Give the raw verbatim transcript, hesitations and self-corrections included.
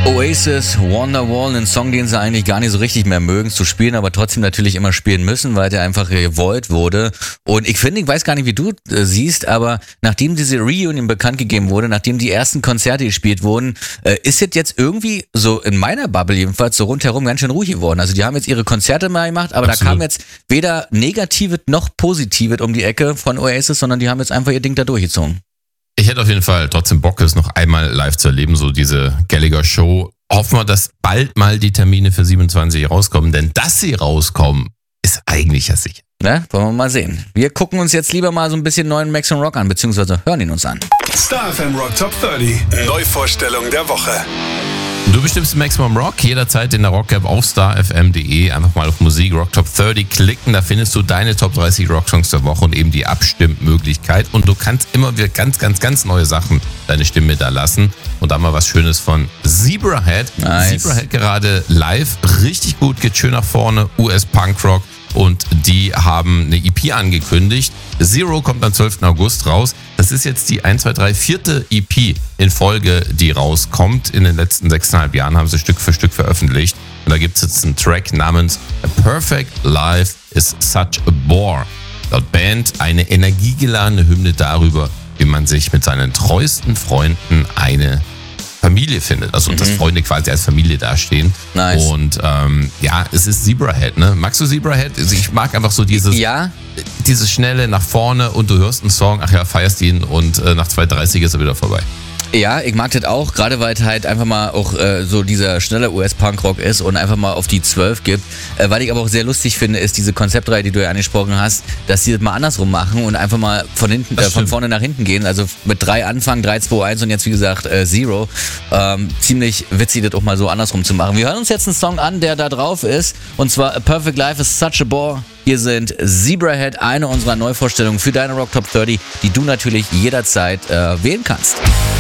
Oasis, Wonderwall, ein Song, den sie eigentlich gar nicht so richtig mehr mögen zu spielen, aber trotzdem natürlich immer spielen müssen, weil der einfach gewollt wurde. Und ich finde, ich weiß gar nicht, wie du äh, siehst, aber nachdem diese Reunion bekannt gegeben wurde, nachdem die ersten Konzerte gespielt wurden, äh, ist es jetzt irgendwie so in meiner Bubble jedenfalls so rundherum ganz schön ruhig geworden. Also die haben jetzt ihre Konzerte mal gemacht, aber Absolut. Da kam jetzt weder Negatives noch Positives um die Ecke von Oasis, sondern die haben jetzt einfach ihr Ding da durchgezogen. Ich hätte auf jeden Fall trotzdem Bock, es noch einmal live zu erleben, so diese Gallagher-Show. Hoffen wir, dass bald mal die Termine für siebenundzwanzig rauskommen, denn dass sie rauskommen, ist eigentlich ja sicher. Ne? Wollen wir mal sehen. Wir gucken uns jetzt lieber mal so ein bisschen neuen Max und Rock an, beziehungsweise hören ihn uns an. Star F M Rock Top dreißig, Neuvorstellung der Woche. Du bestimmst Maximum Rock jederzeit in der Rock-App auf star f m punkt d e. Einfach mal auf Musik Rock Top dreißig klicken, da findest du deine Top dreißig Rocksongs der Woche und eben die Abstimmmöglichkeit. Und du kannst immer wieder ganz, ganz, ganz neue Sachen deine Stimme da lassen. Und da mal was Schönes von Zebrahead. Nice. Zebrahead gerade live, richtig gut, geht schön nach vorne, U S-Punkrock. Und die haben eine E P angekündigt. Zero kommt am zwölften August raus. Das ist jetzt die eins, zwei, drei, vierte E P in Folge, die rauskommt. In den letzten sechseinhalb Jahren haben sie Stück für Stück veröffentlicht. Und da gibt es jetzt einen Track namens A Perfect Life is Such a Bore. Laut Band eine energiegeladene Hymne darüber, wie man sich mit seinen treuesten Freunden eine Familie findet, also mhm. dass Freunde quasi als Familie dastehen. Nice. Und ähm, ja, es ist Zebrahead, ne? Magst du Zebrahead? Also ich mag einfach so dieses, ja. dieses schnelle nach vorne und du hörst einen Song, ach ja, feierst ihn und äh, nach zwei dreißig ist er wieder vorbei. Ja, ich mag das auch, gerade weil es halt einfach mal auch äh, so dieser schnelle U S-Punkrock ist und einfach mal auf die zwölf gibt. Äh, weil ich aber auch sehr lustig finde, ist diese Konzeptreihe, die du ja angesprochen hast, dass sie das mal andersrum machen und einfach mal von hinten, äh, von vorne nach hinten gehen. Also mit drei anfangen, drei, zwei, eins und jetzt wie gesagt äh, Zero. Ähm, ziemlich witzig, das auch mal so andersrum zu machen. Wir hören uns jetzt einen Song an, der da drauf ist, und zwar A Perfect Life is Such a Bore. Hier sind Zebrahead, eine unserer Neuvorstellungen für deine Rock Top dreißig, die du natürlich jederzeit äh, wählen kannst.